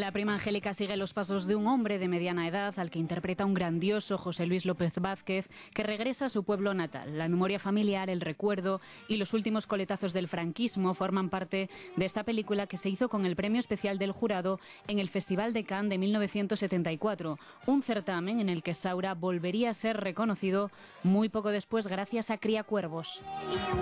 La prima Angélica sigue los pasos de un hombre de mediana edad al que interpreta un grandioso José Luis López Vázquez, que regresa a su pueblo natal. La memoria familiar, el recuerdo y los últimos coletazos del franquismo forman parte de esta película, que se hizo con el premio especial del jurado en el Festival de Cannes de 1974, un certamen en el que Saura volvería a ser reconocido muy poco después gracias a Criacuervos.